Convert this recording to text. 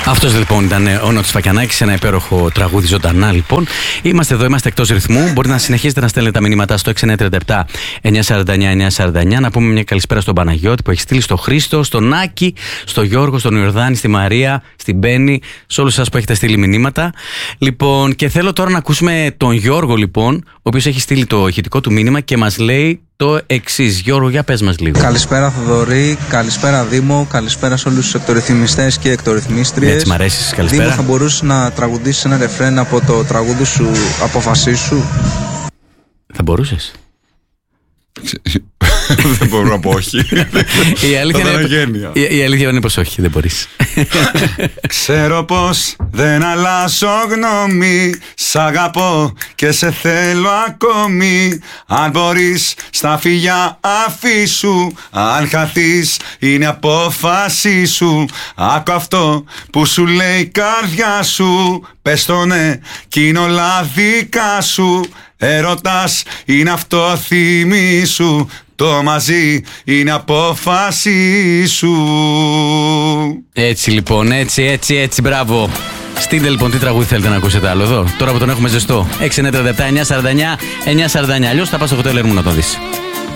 Αυτός λοιπόν ήταν ο Νότης Φακιανάκης, ένα υπέροχο τραγούδι ζωντανά λοιπόν. Είμαστε εδώ, είμαστε εκτός ρυθμού. Μπορείτε να συνεχίσετε να στέλνετε τα μηνύματά στο 6937 949 949. Να πούμε μια καλησπέρα στον Παναγιώτη που έχει στείλει, στο Χρήστο, στον Άκη, στον Γιώργο, στον Ιορδάνη, στη Μαρία, στην Μπέννη, σε όλους εσάς που έχετε στείλει μηνύματα. Λοιπόν, και θέλω τώρα να ακούσουμε τον Γιώργο λοιπόν, ο οποίος έχει στείλει το ηχητικό του μήνυμα και μας λέει το εξής. Γιώργο, για πες μας λίγο. Καλησπέρα Θοδωρή, καλησπέρα Δήμο, καλησπέρα σε όλους τους εκτορυθμιστές και εκτορυθμίστριες. Έτσι, μ' αρέσεις, καλησπέρα. Δήμο, θα μπορούσες να τραγουδήσεις ένα ρεφρέν από το τραγούδι σου «Αποφασίσου»? Θα μπορούσες? Δεν μπορώ να πω όχι. Η αλήθεια είναι πως όχι, δεν μπορείς. Ξέρω πως δεν αλλάζω γνώμη, σ' αγαπώ και σε θέλω ακόμη. Αν μπορείς στα φιλιά αφήσου, αν χαθείς είναι απόφαση σου. Άκου αυτό που σου λέει η καρδιά σου, πες το ναι κι είναι όλα δικά σου. Έρωτας είναι αυτό θυμίσου, το μαζί είναι απόφαση σου. Έτσι λοιπόν, έτσι, μπράβο. Στείλτε λοιπόν τι τραγούδι θέλετε να ακούσετε άλλο εδώ, τώρα που τον έχουμε ζεστό. 6937 949 949. Αλλιώς θα πας στο Hotel Ermou να τον δεις.